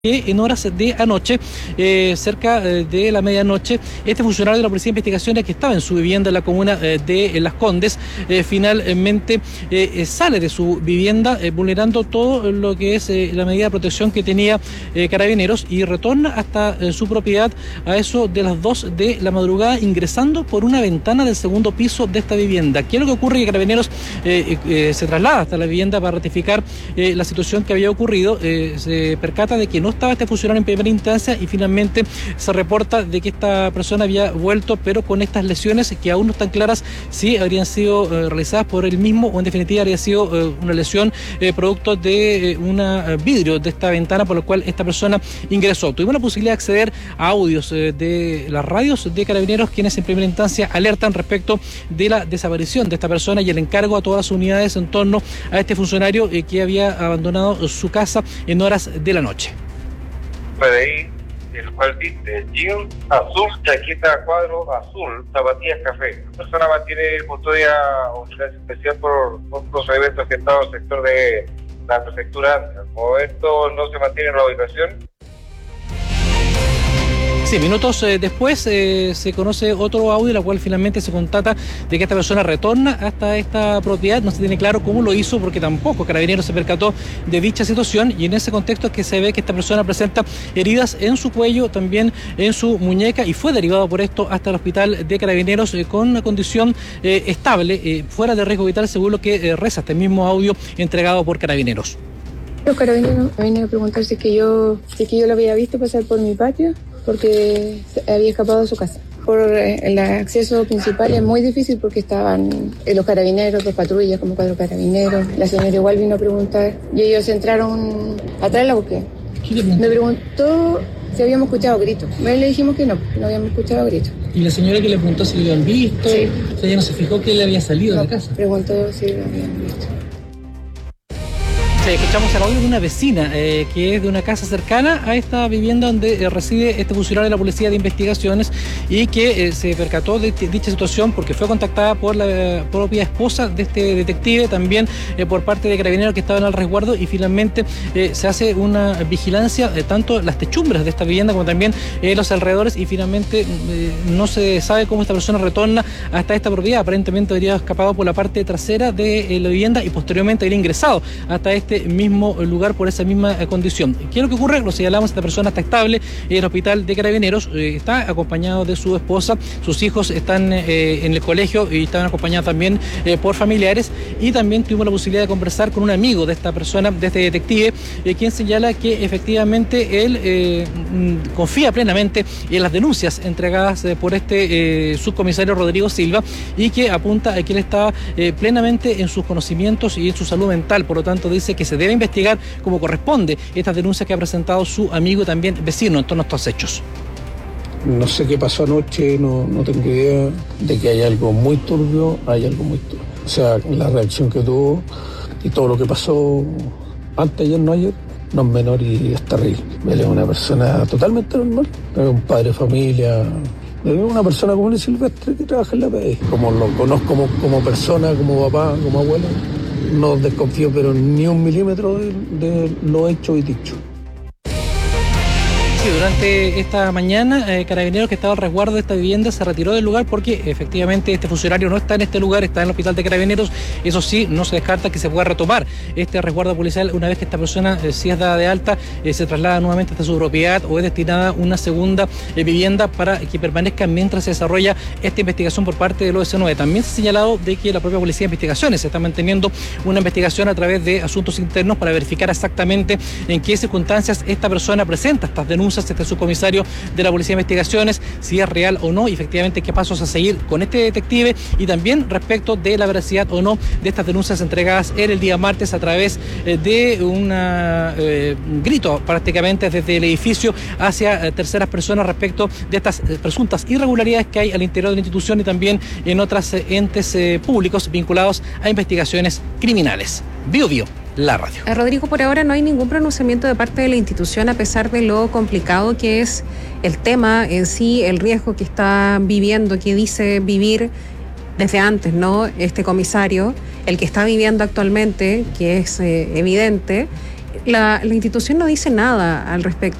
Que en horas de anoche, cerca de la medianoche, este funcionario de la Policía de Investigaciones que estaba en su vivienda en la comuna de Las Condes, finalmente sale de su vivienda vulnerando todo lo que es la medida de protección que tenía Carabineros y retorna hasta su propiedad a eso de las 2 de la madrugada, ingresando por una ventana del segundo piso de esta vivienda. ¿Qué es lo que ocurre? Que Carabineros se traslada hasta la vivienda para ratificar la situación que había ocurrido, se percata de que no estaba este funcionario en primera instancia y finalmente se reporta de que esta persona había vuelto, pero con estas lesiones que aún no están claras si habrían sido realizadas por él mismo o en definitiva habría sido una lesión producto de un vidrio de esta ventana por lo cual esta persona ingresó. Tuvimos la posibilidad de acceder a audios de las radios de Carabineros, quienes en primera instancia alertan respecto de la desaparición de esta persona y el encargo a todas las unidades en torno a este funcionario que había abandonado su casa en horas de la noche. PDI, el cual viste jean azul, chaqueta cuadro azul, zapatillas café. La persona mantiene custodia o vigilancia especial por procedimientos agentados al sector de la prefectura. Como esto no se mantiene en la ubicación. Sí, minutos después se conoce otro audio, en la cual finalmente se constata de que esta persona retorna hasta esta propiedad. No se tiene claro cómo lo hizo porque tampoco Carabineros se percató de dicha situación y en ese contexto es que se ve que esta persona presenta heridas en su cuello, también en su muñeca y fue derivado por esto hasta el hospital de Carabineros con una condición estable, fuera de riesgo vital, según lo que reza este mismo audio entregado por Carabineros. Los carabineros me vienen a preguntar si es que yo lo había visto pasar por mi patio porque había escapado de su casa. Por el acceso principal es muy difícil porque estaban los carabineros, 2 patrullas, como 4 carabineros. La señora igual vino a preguntar y ellos entraron atrás de la búsqueda. Me preguntó si habíamos escuchado gritos. Le dijimos que no habíamos escuchado gritos. ¿Y la señora que le preguntó si lo habían visto? Sí. O sea, ella no se fijó que él había salido de la casa. Preguntó si lo habían visto. Sí, escuchamos el audio de una vecina que es de una casa cercana a esta vivienda donde reside este funcionario de la Policía de Investigaciones y que se percató de dicha situación porque fue contactada por la propia esposa de este detective, también por parte de Carabineros que estaban al resguardo y finalmente se hace una vigilancia de tanto las techumbres de esta vivienda como también los alrededores y finalmente no se sabe cómo esta persona retorna hasta esta propiedad. Aparentemente habría escapado por la parte trasera de la vivienda y posteriormente habría ingresado hasta este mismo lugar por esa misma condición. ¿Qué es lo que ocurre? Lo señalamos, esta persona está estable en el hospital de Carabineros, está acompañado de su esposa, sus hijos están en el colegio y están acompañados también por familiares y también tuvimos la posibilidad de conversar con un amigo de esta persona, de este detective, quien señala que efectivamente él confía plenamente en las denuncias entregadas por este subcomisario Rodrigo Silva y que apunta a que él está plenamente en sus conocimientos y en su salud mental, por lo tanto dice que se debe investigar como corresponde estas denuncias que ha presentado su amigo y también vecino en torno a estos hechos. No sé qué pasó anoche, no tengo idea de que hay algo muy turbio, O sea, la reacción que tuvo y todo lo que pasó antes, ayer, no ayer, no es menor y es terrible. Él es una persona totalmente normal, es un padre de familia, es una persona común y silvestre que trabaja en la PDI. Como lo conozco como persona, como papá, como abuelo, no desconfío pero ni un milímetro de lo hecho y dicho. Sí, durante esta mañana, Carabineros que estaba al resguardo de esta vivienda se retiró del lugar porque efectivamente este funcionario no está en este lugar, está en el hospital de Carabineros. Eso sí, no se descarta que se pueda retomar este resguardo policial una vez que esta persona, si es dada de alta, se traslada nuevamente hasta su propiedad o es destinada a una segunda vivienda para que permanezca mientras se desarrolla esta investigación por parte del OS9. También se ha señalado de que la propia Policía de Investigaciones está manteniendo una investigación a través de asuntos internos para verificar exactamente en qué circunstancias esta persona presenta estas denuncias, este subcomisario de la Policía de Investigaciones, si es real o no y efectivamente qué pasos a seguir con este detective y también respecto de la veracidad o no de estas denuncias entregadas el día martes a través de un grito prácticamente desde el edificio hacia terceras personas respecto de estas presuntas irregularidades que hay al interior de la institución y también en otros entes públicos vinculados a investigaciones criminales. Bio, la radio. Rodrigo, por ahora no hay ningún pronunciamiento de parte de la institución a pesar de lo complicado que es el tema en sí, el riesgo que está viviendo, que dice vivir desde antes, ¿no? Este comisario, el que está viviendo actualmente, que es evidente, La institución no dice nada al respecto.